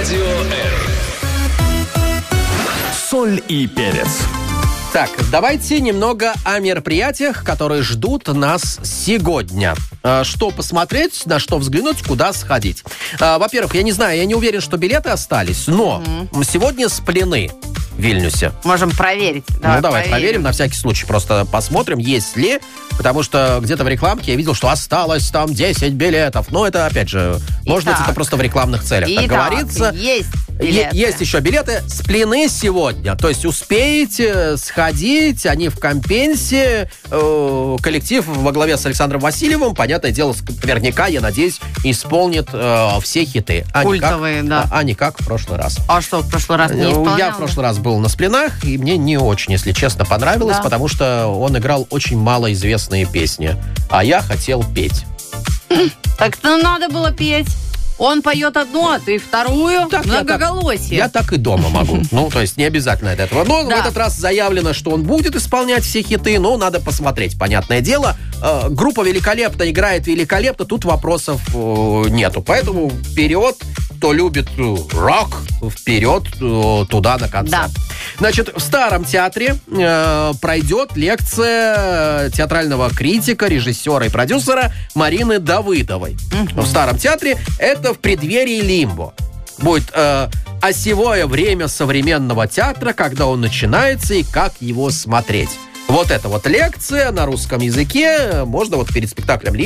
Радио R. Соль и перец. Так, давайте немного о мероприятиях, которые ждут нас сегодня. Что посмотреть, на что взглянуть, куда сходить. Во-первых, я не знаю, я не уверен, что билеты остались, но сегодня сплены в Вильнюсе. Можем проверить. Давай проверим на всякий случай. Просто посмотрим, есть ли. Потому что где-то в рекламке я видел, что осталось там 10 билетов. Но это, опять же, может быть, это просто в рекламных целях, как говорится. Есть билеты. Есть еще билеты. Сплены сегодня. То есть успеете сходить. Они в Компенсе. Коллектив во главе с Александром Васильевым, понятное дело, наверняка, я надеюсь, исполнит все хиты. Культовые, да. А не как в прошлый раз. А что, в прошлый раз не исполнял? Я в прошлый раз был на спленах, и мне не очень, если честно, понравилось, потому что он играл очень малоизвестные песни. А я хотел петь. Так-то надо было петь. Он поет одну, а ты вторую. Многоголосие. Я так и дома могу. Ну, то есть не обязательно до этого. Но в этот раз заявлено, что он будет исполнять все хиты, но надо посмотреть, понятное дело. Группа великолепно играет великолепно, тут вопросов нету. Поэтому вперед, кто любит рок, вперед туда на концерт. Да. Значит, в Старом театре пройдет лекция театрального критика, режиссера и продюсера Марины Давыдовой. В Старом театре это в преддверии Лимбо. Будет осевое время современного театра, когда он начинается и как его смотреть. Вот эта вот лекция на русском языке. Можно вот перед спектаклем